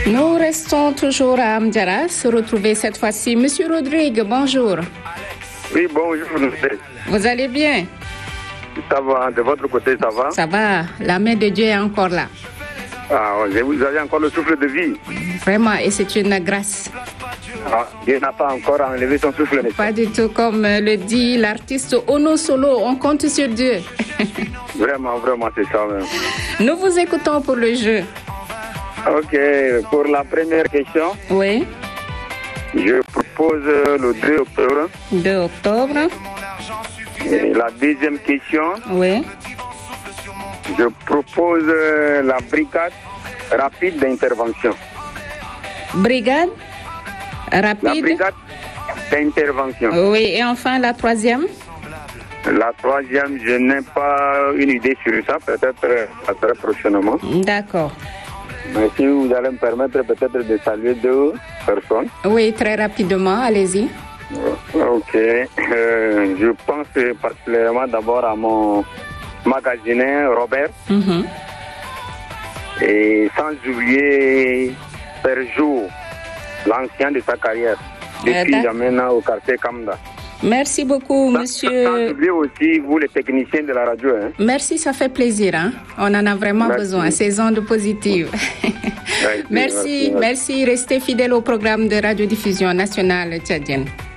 Nous restons toujours à Amdjara, se retrouver cette fois-ci. Monsieur Rodrigue, bonjour. Oui, bonjour. Vous allez bien? Ça va, de votre côté, ça va? Ça va, la main de Dieu est encore là. Ah, vous avez encore le souffle de vie? Vraiment, et c'est une grâce. Ah, Dieu n'a pas encore enlevé son souffle. Pas du tout, comme le dit l'artiste Ono Solo, on compte sur Dieu. Vraiment, c'est ça même. Nous vous écoutons pour le jeu. Ok, pour la première question. Oui. Je propose le 2 octobre. 2 octobre. Et la deuxième question. Oui. Je propose la brigade rapide d'intervention. Brigade rapide. La brigade d'intervention. Oui, et enfin la troisième. La troisième, je n'ai pas une idée sur ça, peut-être très prochainement. D'accord. Mais si vous allez me permettre peut-être de saluer 2 personnes. Oui, très rapidement, allez-y. Ok. Je pense particulièrement d'abord à mon magasinier Robert. Et sans oublier Père Jou, l'ancien de sa carrière, depuis Jamena au quartier Kamda. Merci beaucoup, monsieur. Sans oublier aussi vous, les techniciens de la radio. Hein. Merci, ça fait plaisir. Hein? On en a vraiment besoin, ces ondes positives. Merci. Restez fidèles au programme de radiodiffusion nationale tchadienne.